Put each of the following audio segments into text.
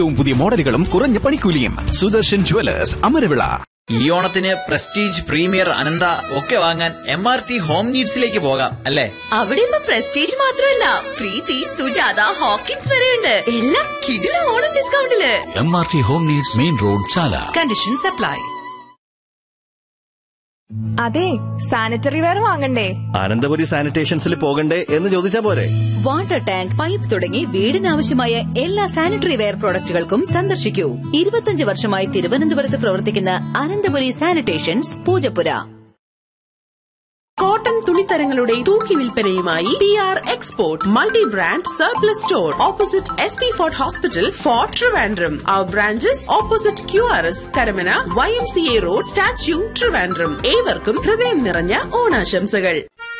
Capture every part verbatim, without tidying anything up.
ഏറ്റവും പുതിയ മോഡലുകളും കുറഞ്ഞ പണിക്കൂലിയും. സുദർശൻ ജുവലേഴ്സ്, അമരവിള. ഈ ഓണത്തിന് പ്രസ്റ്റീജ്, പ്രീമിയർ, അനന്ത ഒക്കെ വാങ്ങാൻ എം ആർ ടി ഹോം നീഡ്സിലേക്ക് പോകാം അല്ലേ? അവിടെ ഇപ്പൊ പ്രസ്റ്റീജ് മാത്രമല്ല, പ്രീതി, സുജാത, ഹോക്കിൻസ് വരെയുണ്ട്. എല്ലാം കിടിലൻ Onam ഡിസ്കൗണ്ടില്. M R T home needs, main road, ചാല. Conditions apply. അതെ, സാനിറ്ററി വെയർ വാങ്ങണ്ടേ? അനന്തപുരി സാനിറ്റേഷൻസിൽ പോകണ്ടേ എന്ന് ചോദിച്ചാ പോരെ? വാട്ടർ ടാങ്ക്, പൈപ്പ് തുടങ്ങി വീടിനാവശ്യമായ എല്ലാ സാനിറ്ററി വെയർ പ്രോഡക്റ്റുകൾക്കും സന്ദർശിക്കൂ. ഇരുപത്തിയഞ്ച് വർഷമായി തിരുവനന്തപുരത്ത് പ്രവർത്തിക്കുന്ന അനന്തപുരി സാനിറ്റേഷൻസ്, പൂജപ്പുര. കോട്ടൺ തുണിത്തരങ്ങളുടെ തൂക്കി വിൽപ്പനയുമായി P R export multi brand surplus store opposite S P fort hospital, fort Trivandrum. Our branches opposite Q R S, Karamana, Y M C A road, statue, Trivandrum. ഏവർക്കും ഹൃദയം നിറഞ്ഞ ഓണാശംസകൾ.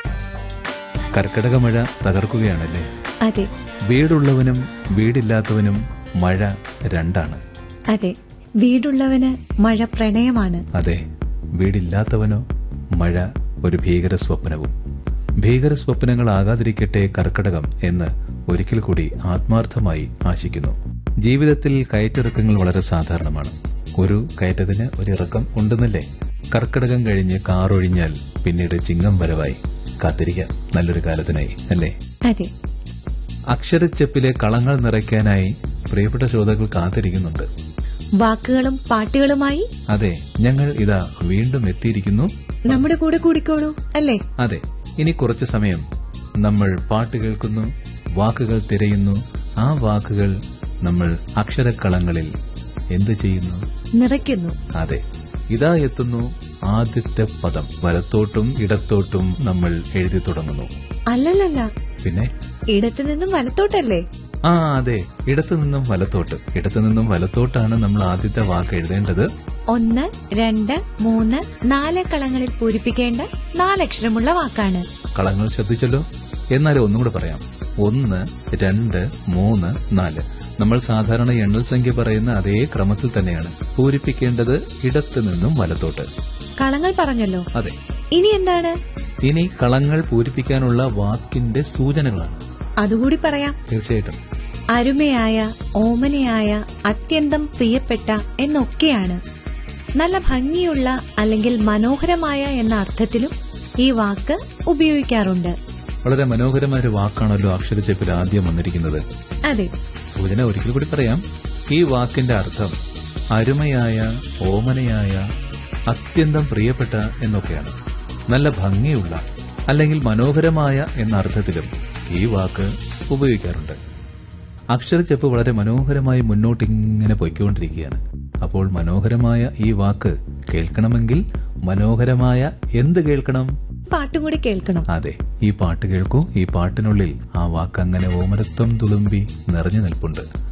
കർക്കിടക മഴ തകർക്കുകയാണല്ലേ? അതെ. വീടുള്ളവനും വീടില്ലാത്തവനും മഴ രണ്ടാണ്. അതെ, വീടുള്ളവന് മഴ പ്രണയമാണ്. അതെ, വീടില്ലാത്തവനോ മഴ ഒരു ഭീകര സ്വപ്നവും. ഭീകര സ്വപ്നങ്ങളാകാതിരിക്കട്ടെ കർക്കിടകം എന്ന് ഒരിക്കൽ കൂടി ആത്മാർത്ഥമായി ആശിക്കുന്നു. ജീവിതത്തിൽ കയറ്റിറക്കങ്ങൾ വളരെ സാധാരണമാണ്. ഒരു കയറ്റത്തിന് ഒരിറക്കം ഉണ്ടെന്നല്ലേ? കർക്കിടകം കഴിഞ്ഞ് കാറൊഴിഞ്ഞാൽ പിന്നീട് ചിങ്ങം വരവായി. കാത്തിരിക്കാം നല്ലൊരു കാലത്തിനായി, അല്ലേ? അതെ. അക്ഷരച്ചെപ്പിലെ കളങ്ങൾ നിറയ്ക്കാനായി പ്രിയപ്പെട്ട ശ്രോതാക്കൾ കാത്തിരിക്കുന്നുണ്ട്. വാക്കുകളും പാട്ടുകളുമായി അതെ, ഞങ്ങൾ ഇതാ വീണ്ടും എത്തിയിരിക്കുന്നു. നമ്മുടെ കൂടെ കൂടിക്കോളൂ, അല്ലേ? അതെ, ഇനി കുറച്ചു സമയം നമ്മൾ പാട്ട് കേൾക്കുന്നു, വാക്കുകൾ തിരയുന്നു. ആ വാക്കുകൾ നമ്മൾ അക്ഷരക്കളങ്ങളിൽ എന്ത് ചെയ്യുന്നു? നിറയ്ക്കുന്നു. അതെ, ഇതാ എത്തുന്നു ആദ്യത്തെ പദം. വലത്തോട്ടും ഇടത്തോട്ടും നമ്മൾ എഴുതി തുടങ്ങുന്നു. അല്ലല്ല, പിന്നെ ഇടത്തു നിന്നും വലത്തോട്ടല്ലേ? ആ അതെ, ഇടത്തു നിന്നും വലത്തോട്ട്. ഇടത്തു നിന്നും വലത്തോട്ടാണ് നമ്മൾ ആദ്യത്തെ വാക്ക് എഴുതേണ്ടത്. ഒന്ന്, രണ്ട്, മൂന്ന്, നാല് കളങ്ങളിൽ പൂരിപ്പിക്കേണ്ട നാലക്ഷരമുള്ള വാക്കാണ്. കളങ്ങൾ ശ്രദ്ധിച്ചല്ലോ. എന്നാലും ഒന്നും കൂടെ പറയാം. ഒന്ന്, രണ്ട്, മൂന്ന്, നാല്. നമ്മൾ സാധാരണ എണ്ണൽ സംഖ്യ പറയുന്ന അതേ ക്രമത്തിൽ തന്നെയാണ് പൂരിപ്പിക്കേണ്ടത്, ഇടത്തു നിന്നും വലത്തോട്ട്. കളങ്ങൾ പറഞ്ഞല്ലോ. അതെ. ഇനി എന്താണ്? ഇനി കളങ്ങൾ പൂരിപ്പിക്കാനുള്ള വാക്കിന്റെ സൂചനകളാണ്. അതുകൂടി പറയാം. തീർച്ചയായിട്ടും. അരുമയായ, ഓമനയായ, അത്യന്തം പ്രിയപ്പെട്ട എന്നൊക്കെയാണ്. നല്ല ഭംഗിയുള്ള അല്ലെങ്കിൽ മനോഹരമായ എന്ന അർത്ഥത്തിലും ഈ വാക്ക് ഉപയോഗിക്കാറുണ്ട്. വളരെ മനോഹരമായ ഒരു വാക്കാണല്ലോ അക്ഷരച്ചെപ്പിൽ ആദ്യം വന്നിരിക്കുന്നത്. അതെ. സൂചന ഒരിക്കൽ കൂടി പറയാം. ഈ വാക്കിന്റെ അർത്ഥം അരുമയായ, ഓമനയായ, അത്യന്തം പ്രിയപ്പെട്ട എന്നൊക്കെയാണ്. നല്ല ഭംഗിയുള്ള അല്ലെങ്കിൽ മനോഹരമായ എന്ന അർത്ഥത്തിലും ഈ വാക്ക് ഉപയോഗിക്കാറുണ്ട്. അക്ഷരച്ചെപ്പ് വളരെ മനോഹരമായി മുന്നോട്ടിങ്ങനെ പൊയ്ക്കൊണ്ടിരിക്കുകയാണ്. അപ്പോൾ മനോഹരമായ ഈ വാക്ക് കേൾക്കണമെങ്കിൽ മനോഹരമായ എന്ത് കേൾക്കണം? പാട്ടും കൂടി കേൾക്കണം. അതെ, ഈ പാട്ട് കേൾക്കൂ. ഈ പാട്ടിനുള്ളിൽ ആ വാക്ക് അങ്ങനെ ഓമനത്വം തുളുമ്പി നിറഞ്ഞു നിൽപ്പുണ്ട്.